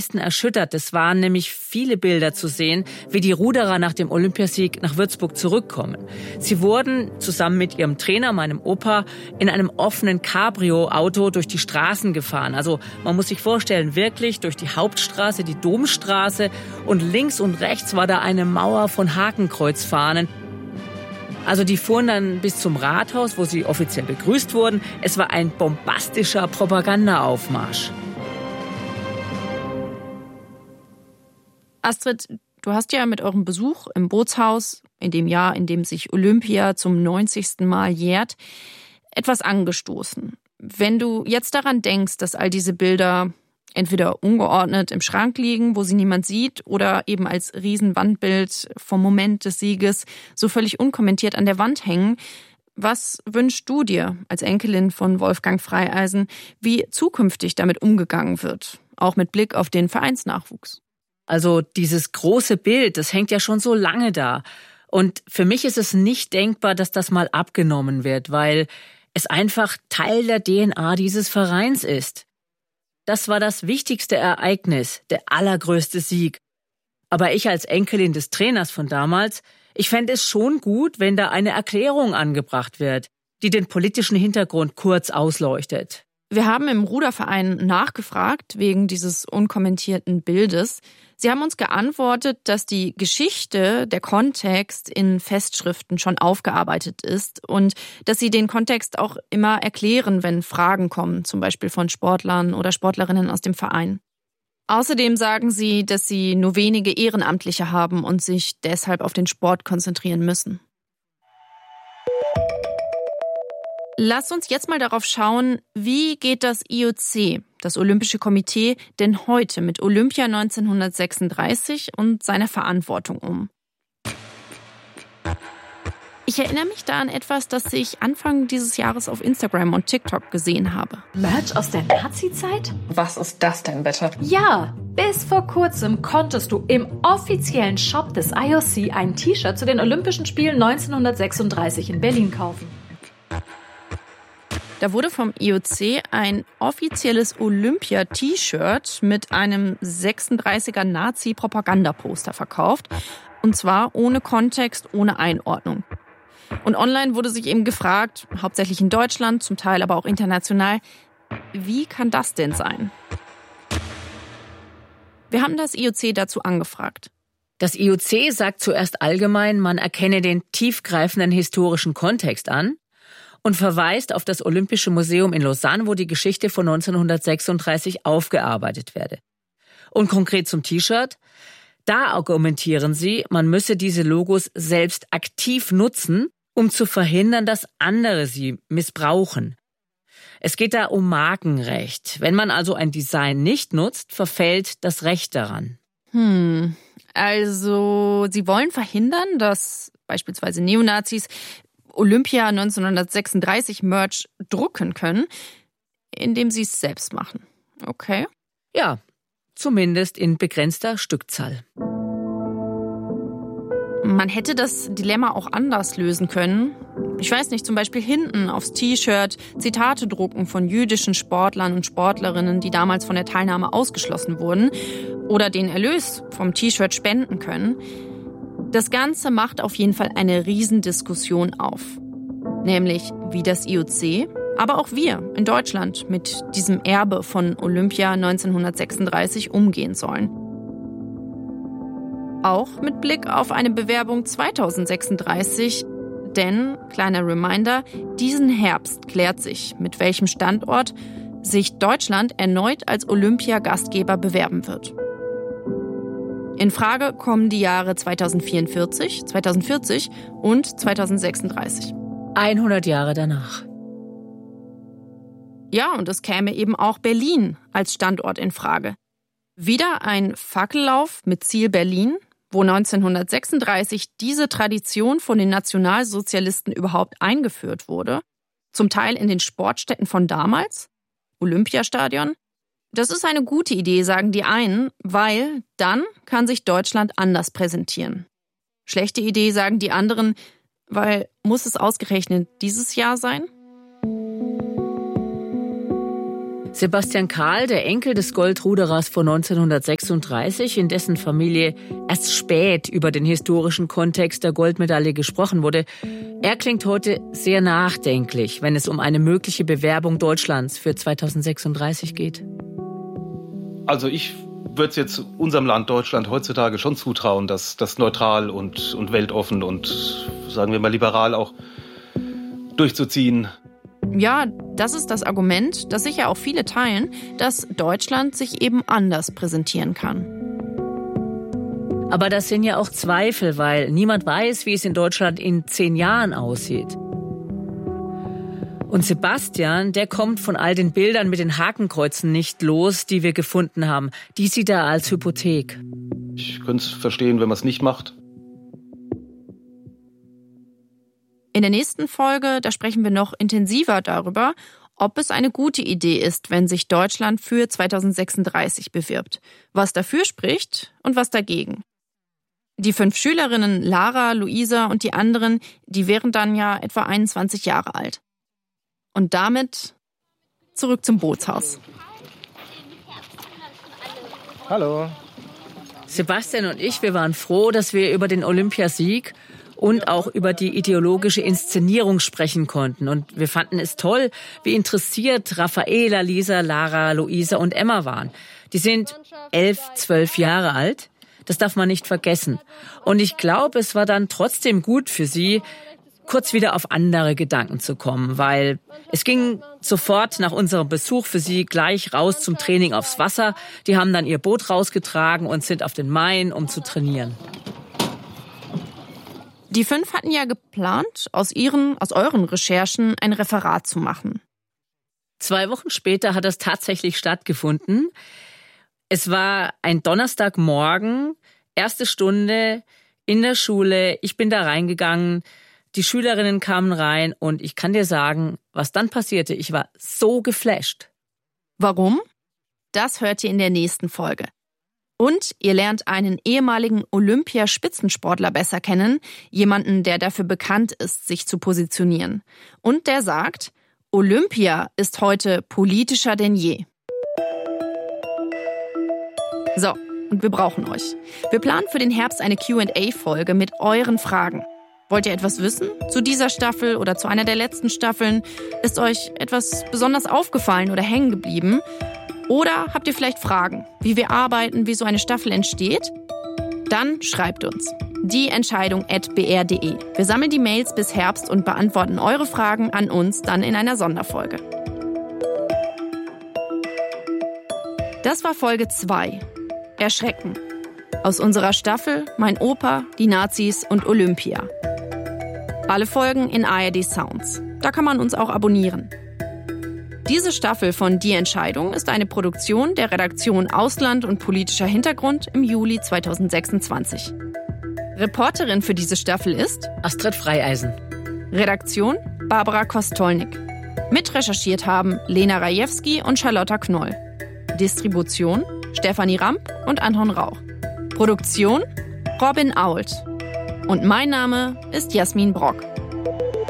meisten erschüttert. Es waren nämlich viele Bilder zu sehen, wie die Ruderer nach dem Olympiasieg nach Würzburg zurückkommen. Sie wurden zusammen mit ihrem Trainer, meinem Opa, in einem offenen Cabrio-Auto durch die Straßen gefahren. Also man muss sich vorstellen, wirklich durch die Hauptstraße, die Domstraße, und links und rechts war da eine Mauer von Hakenkreuzfahnen. Also die fuhren dann bis zum Rathaus, wo sie offiziell begrüßt wurden. Es war ein bombastischer Propagandaaufmarsch. Astrid, du hast ja mit eurem Besuch im Bootshaus, in dem Jahr, in dem sich Olympia zum 90. Mal jährt, etwas angestoßen. Wenn du jetzt daran denkst, dass all diese Bilder entweder ungeordnet im Schrank liegen, wo sie niemand sieht, oder eben als Riesenwandbild vom Moment des Sieges so völlig unkommentiert an der Wand hängen. Was wünschst du dir als Enkelin von Wolfgang Freieisen, wie zukünftig damit umgegangen wird, auch mit Blick auf den Vereinsnachwuchs? Also dieses große Bild, das hängt ja schon so lange da. Und für mich ist es nicht denkbar, dass das mal abgenommen wird, weil es einfach Teil der DNA dieses Vereins ist. Das war das wichtigste Ereignis, der allergrößte Sieg. Aber ich als Enkelin des Trainers von damals, ich fände es schon gut, wenn da eine Erklärung angebracht wird, die den politischen Hintergrund kurz ausleuchtet. Wir haben im Ruderverein nachgefragt wegen dieses unkommentierten Bildes. Sie haben uns geantwortet, dass die Geschichte, der Kontext in Festschriften schon aufgearbeitet ist und dass sie den Kontext auch immer erklären, wenn Fragen kommen, zum Beispiel von Sportlern oder Sportlerinnen aus dem Verein. Außerdem sagen sie, dass sie nur wenige Ehrenamtliche haben und sich deshalb auf den Sport konzentrieren müssen. Lass uns jetzt mal darauf schauen, wie geht das IOC, das Olympische Komitee, denn heute mit Olympia 1936 und seiner Verantwortung um? Ich erinnere mich da an etwas, das ich Anfang dieses Jahres auf Instagram und TikTok gesehen habe. Merch aus der Nazi-Zeit? Was ist das denn bitte? Ja, bis vor kurzem konntest du im offiziellen Shop des IOC ein T-Shirt zu den Olympischen Spielen 1936 in Berlin kaufen. Da wurde vom IOC ein offizielles Olympia-T-Shirt mit einem 36er Nazi-Propagandaposter verkauft. Und zwar ohne Kontext, ohne Einordnung. Und online wurde sich eben gefragt, hauptsächlich in Deutschland, zum Teil aber auch international, wie kann das denn sein? Wir haben das IOC dazu angefragt. Das IOC sagt zuerst allgemein, man erkenne den tiefgreifenden historischen Kontext an und verweist auf das Olympische Museum in Lausanne, wo die Geschichte von 1936 aufgearbeitet werde. Und konkret zum T-Shirt: Da argumentieren sie, man müsse diese Logos selbst aktiv nutzen, um zu verhindern, dass andere sie missbrauchen. Es geht da um Markenrecht. Wenn man also ein Design nicht nutzt, verfällt das Recht daran. Also sie wollen verhindern, dass beispielsweise Neonazis Olympia 1936 Merch drucken können, indem sie es selbst machen. Okay? Ja, zumindest in begrenzter Stückzahl. Man hätte das Dilemma auch anders lösen können. Ich weiß nicht, zum Beispiel hinten aufs T-Shirt Zitate drucken von jüdischen Sportlern und Sportlerinnen, die damals von der Teilnahme ausgeschlossen wurden, oder den Erlös vom T-Shirt spenden können. Das Ganze macht auf jeden Fall eine Riesendiskussion auf. Nämlich, wie das IOC, aber auch wir in Deutschland mit diesem Erbe von Olympia 1936 umgehen sollen. Auch mit Blick auf eine Bewerbung 2036, denn, kleiner Reminder, diesen Herbst klärt sich, mit welchem Standort sich Deutschland erneut als Olympiagastgeber bewerben wird. In Frage kommen die Jahre 2044, 2040 und 2036. 100 Jahre danach. Ja, und es käme eben auch Berlin als Standort in Frage. Wieder ein Fackellauf mit Ziel Berlin, wo 1936 diese Tradition von den Nationalsozialisten überhaupt eingeführt wurde. Zum Teil in den Sportstätten von damals, Olympiastadion. Das ist eine gute Idee, sagen die einen, weil dann kann sich Deutschland anders präsentieren. Schlechte Idee, sagen die anderen, weil muss es ausgerechnet dieses Jahr sein? Sebastian Kahl, der Enkel des Goldruderers von 1936, in dessen Familie erst spät über den historischen Kontext der Goldmedaille gesprochen wurde, er klingt heute sehr nachdenklich, wenn es um eine mögliche Bewerbung Deutschlands für 2036 geht. Also ich würde es jetzt unserem Land Deutschland heutzutage schon zutrauen, dass das neutral und weltoffen und, sagen wir mal, liberal auch durchzuziehen. Ja, das ist das Argument, das sicher auch viele teilen, dass Deutschland sich eben anders präsentieren kann. Aber das sind ja auch Zweifel, weil niemand weiß, wie es in Deutschland in 10 Jahren aussieht. Und Sebastian, der kommt von all den Bildern mit den Hakenkreuzen nicht los, die wir gefunden haben. Die sieht er als Hypothek. Ich könnte es verstehen, wenn man es nicht macht. In der nächsten Folge, da sprechen wir noch intensiver darüber, ob es eine gute Idee ist, wenn sich Deutschland für 2036 bewirbt. Was dafür spricht und was dagegen. Die 5 Schülerinnen, Lara, Luisa und die anderen, die wären dann ja etwa 21 Jahre alt. Und damit zurück zum Bootshaus. Hallo. Sebastian und ich, wir waren froh, dass wir über den Olympiasieg und auch über die ideologische Inszenierung sprechen konnten. Und wir fanden es toll, wie interessiert Raffaela, Lisa, Lara, Luisa und Emma waren. Die sind 11, 12 Jahre alt. Das darf man nicht vergessen. Und ich glaube, es war dann trotzdem gut für sie, kurz wieder auf andere Gedanken zu kommen, weil es ging sofort nach unserem Besuch für sie gleich raus zum Training aufs Wasser. Die haben dann ihr Boot rausgetragen und sind auf den Main, um zu trainieren. Die 5 hatten ja geplant, aus euren Recherchen ein Referat zu machen. 2 Wochen später hat das tatsächlich stattgefunden. Es war ein Donnerstagmorgen, 1. Stunde in der Schule. Ich bin da reingegangen, die Schülerinnen kamen rein und ich kann dir sagen, was dann passierte. Ich war so geflasht. Warum? Das hört ihr in der nächsten Folge. Und ihr lernt einen ehemaligen Olympiaspitzensportler besser kennen, jemanden, der dafür bekannt ist, sich zu positionieren. Und der sagt, Olympia ist heute politischer denn je. So, und wir brauchen euch. Wir planen für den Herbst eine Q&A-Folge mit euren Fragen. Wollt ihr etwas wissen zu dieser Staffel oder zu einer der letzten Staffeln? Ist euch etwas besonders aufgefallen oder hängen geblieben? Oder habt ihr vielleicht Fragen, wie wir arbeiten, wie so eine Staffel entsteht? Dann schreibt uns. dieentscheidung@br.de. Wir sammeln die Mails bis Herbst und beantworten eure Fragen an uns dann in einer Sonderfolge. Das war Folge 2. Erschrecken. Aus unserer Staffel Mein Opa, die Nazis und Olympia. Alle Folgen in ARD Sounds. Da kann man uns auch abonnieren. Diese Staffel von Die Entscheidung ist eine Produktion der Redaktion Ausland und politischer Hintergrund im Juli 2026. Reporterin für diese Staffel ist Astrid Freieisen. Redaktion Barbara Kostolnik. Mitrecherchiert haben Lena Rajewski und Charlotta Knoll. Distribution Stefanie Ramp und Anton Rauch. Produktion Robin Ault. Und mein Name ist Jasmin Brock.